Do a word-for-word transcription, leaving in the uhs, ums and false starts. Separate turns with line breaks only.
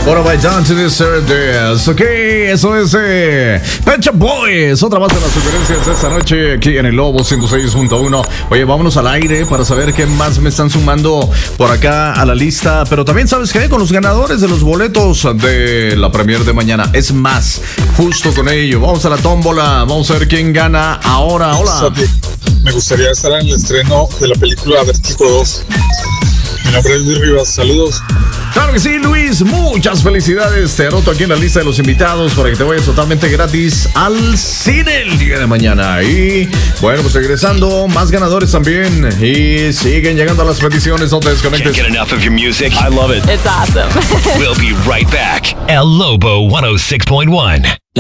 What have I done to deserve this? Ok, eso es eh, Pet Shop Boys. Otra más de las sugerencias de esta noche aquí en el Lobo ciento seis punto uno. Oye, vámonos al aire para saber qué más me están sumando por acá a la lista. Pero también, ¿sabes qué? Con los ganadores de los boletos de la premier de mañana. Es más, justo con ello. Vamos a la tómbola. Vamos a ver quién gana ahora. Hola.
Me gustaría estar en el estreno de la película Vértigo dos. Mi nombre es Luis Rivas. Saludos.
Claro que sí, Luis, muchas felicidades. Te anoto aquí en la lista de los invitados para que te vayas totalmente gratis al cine el día de mañana. Y bueno, pues regresando, más ganadores también. Y siguen llegando a las peticiones. No te desconectes.
Can't get enough of your music.
I love it.
It's awesome.
We'll be right back. El Lobo ciento seis punto uno.